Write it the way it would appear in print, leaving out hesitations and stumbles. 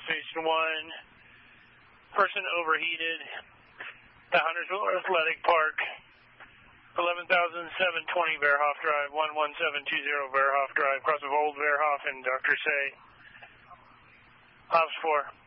Station 1. Person overheated. The Huntersville Athletic Park. 11,720 Verhoff Drive, 11720 Verhoff Drive, cross of Old Verhoff and Dr. Say. Ops 4.